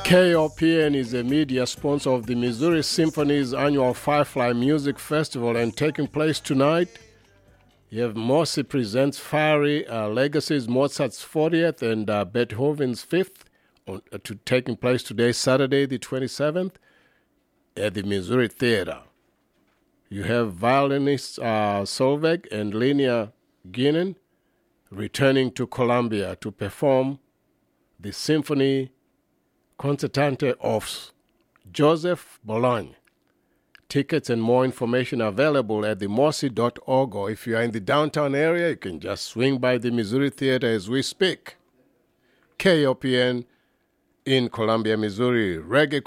KOPN is a media sponsor of the Missouri Symphony's annual Firefly Music Festival, and taking place tonight, you have Morsi presents Fiery Legacies, Mozart's 40th and Beethoven's 5th, taking place today, Saturday the 27th, at the Missouri Theater. You have violinists Solveig and Linnea Guinan returning to Columbia to perform the Symphony Concertante of Joseph Bologne. Tickets and more information are available at themorsi.org, or if you are in the downtown area, you can just swing by the Missouri Theater as we speak. KOPN in Columbia, Missouri. Reggae